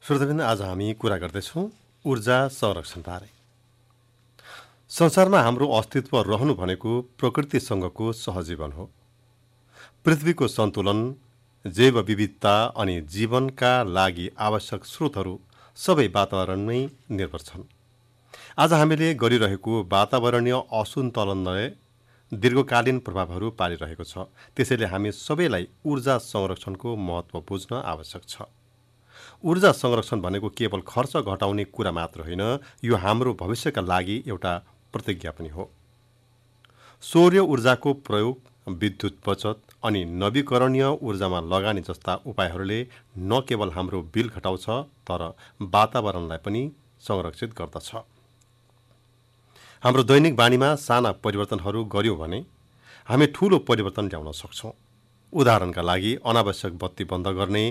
श्रोताबिन आज हामी कुरा गर्दैछौँ ऊर्जा संरक्षणबारे। संसारमा हाम्रो अस्तित्व रहनु भनेको प्रकृतिसँगको सहजीवन हो। पृथ्वीको सन्तुलन, जैव विविधता अनि जीवनका लागि आवश्यक स्रोतहरू सबै वातावरणमै निर्भर छन्। आज हामीले गरिरहेको वातावरणीय असन्तुलनले दीर्घकालीन प्रभावहरू पारिरहेको छ। त्यसैले हामी सबैलाई ऊर्जा संरक्षणको महत्त्व बुझ्न आवश्यक छ। ऊर्जा संरक्षण भनेको केवल खर्च घटाउने कुरा मात्र होइन, यो हाम्रो भविष्यका लागि एउटा प्रतिज्ञा पनि हो। सौर्य ऊर्जाको प्रयोग, विद्युत बचत अनि नवीकरणीय ऊर्जामा लगानी जस्ता उपायहरूले न केवल हाम्रो बिल घटाउँछ तर वातावरणलाई पनि संरक्षित गर्दछ। हाम्रो दैनिक बानीमा साना परिवर्तनहरू गर्यौं भने हामी ठूलो परिवर्तन ल्याउन सक्छौं। उदाहरणका लागि अनावश्यक बत्ती बन्द गर्ने,